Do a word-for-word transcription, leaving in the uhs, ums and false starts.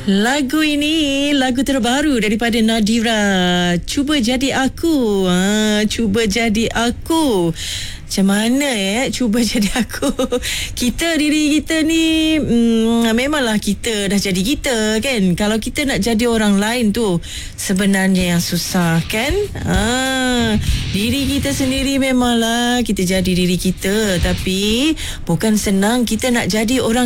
Lagu ini lagu terbaru daripada Nadira. Cuba jadi aku. Ha, cuba jadi aku. Macam mana ya cuba jadi aku. Kita diri kita ni hmm, memanglah kita dah jadi kita kan. Kalau kita nak jadi orang lain tu sebenarnya yang susah kan. Ha, diri kita sendiri memanglah kita jadi diri kita, tapi bukan senang kita nak jadi orang